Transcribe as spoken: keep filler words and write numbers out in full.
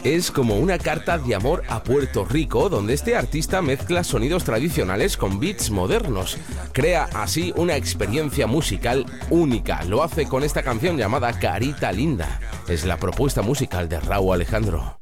Es como una carta de amor a Puerto Rico, donde este artista mezcla sonidos tradicionales con beats modernos. Crea así una experiencia musical única. Lo hace con esta canción llamada Carita Linda. Es la propuesta musical de Rauw Alejandro.